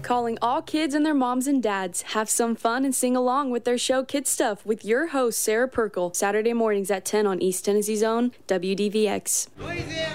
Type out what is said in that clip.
calling all kids and their moms and dads. Have some fun and sing along with their show Kid Stuff with your host, Sarah Perkle, Saturday mornings at 10 on East Tennessee's own WDVX. Louisiana!